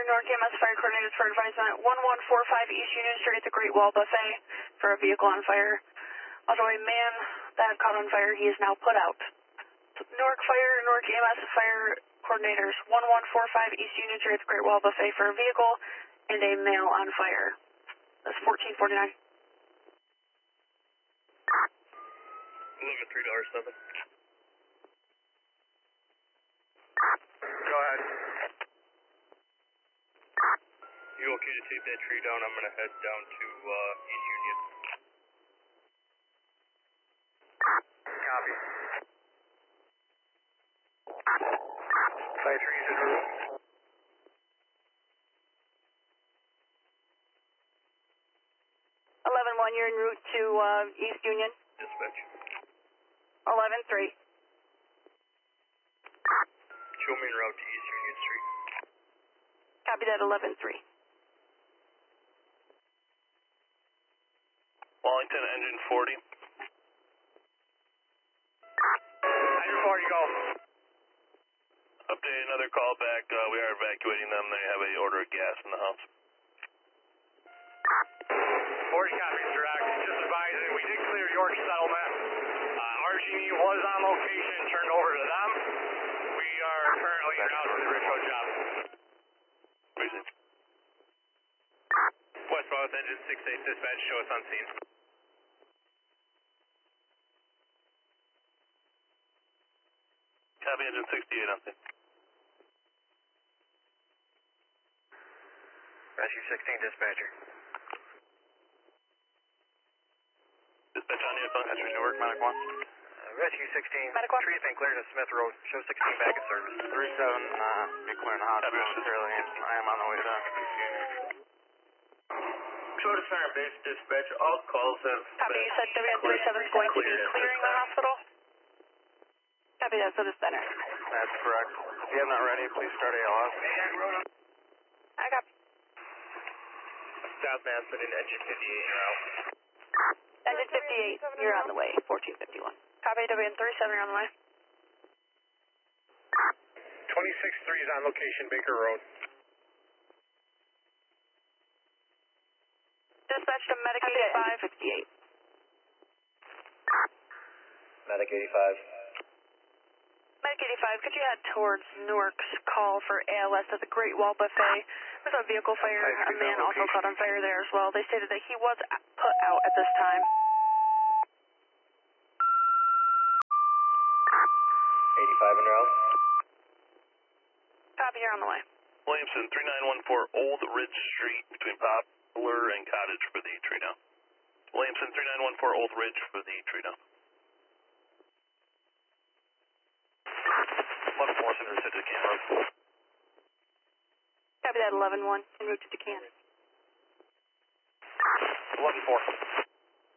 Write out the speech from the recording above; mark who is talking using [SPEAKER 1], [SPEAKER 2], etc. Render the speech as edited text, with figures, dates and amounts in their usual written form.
[SPEAKER 1] North EMS Fire Coordinators for advisement 1145 East Union Street at the Great Wall Buffet for a vehicle on fire. Also a man that caught on fire, he is now put out. Newark Fire, Newark EMS Fire Coordinators 1145 East Union Street at the Great Wall Buffet for a vehicle and a male on fire. That's 1449.
[SPEAKER 2] 11-3-7.
[SPEAKER 3] Go ahead.
[SPEAKER 2] You okay to take that tree down? I'm going to head down to East Union.
[SPEAKER 3] Copy. Fire trees en route.
[SPEAKER 1] 11-1, you're en route to East Union.
[SPEAKER 2] Dispatch.
[SPEAKER 1] 11-3.
[SPEAKER 2] Show me en route to East Union Street.
[SPEAKER 1] Copy that, 11-3.
[SPEAKER 2] Wellington, engine 40.
[SPEAKER 3] Engine 40, go.
[SPEAKER 2] Update another call back. We are evacuating them. They have a order of gas in the house.
[SPEAKER 3] 40 copies, direct. Just advising, we did clear York settlement. RG&E was on location, turned over to them. We are currently out to the Richfield job.
[SPEAKER 2] Reason. Westmouth, engine 68, dispatch, show us on scene. Copy, engine 68 on scene.
[SPEAKER 3] Rescue 16, dispatcher.
[SPEAKER 2] Dispatch on you, Country Newark, Medic 1.
[SPEAKER 3] Rescue 16,
[SPEAKER 1] Medic 1.
[SPEAKER 3] tree's been cleared to Smith Road. Show 16 back in service. 3-7, be clearing the hospital momentarily, and I am on the way to
[SPEAKER 2] Florida Center base dispatch, all calls have
[SPEAKER 1] Copy, you said WN37 is going to be clearing the hospital? Copy that for the center.
[SPEAKER 3] That's correct. If you have not ready, please start ALS.
[SPEAKER 1] I got
[SPEAKER 2] South Madison and engine 58, you're out.
[SPEAKER 1] engine 58, you're on the way, 1451. Copy WN37, you're on the way.
[SPEAKER 3] 26-3 is on location, Baker Road.
[SPEAKER 1] Dispatch to Medic 85. 58.
[SPEAKER 3] Medic 85.
[SPEAKER 1] Medic 85, could you head towards Newark's call for ALS at the Great Wall Buffet? There's a vehicle fire, a man also caught on fire there as well. They stated that he was put out at this time.
[SPEAKER 3] 85 en route.
[SPEAKER 1] Copy, you're on the way.
[SPEAKER 2] Williamson, 3914 Old Ridge Street between Poplar and Cottage for the tree down. Williamson, 3914 Old Ridge for the tree down. 11-4, center to Decan Road.
[SPEAKER 1] Copy that, 11-1, en route to Decan.
[SPEAKER 2] 11-4.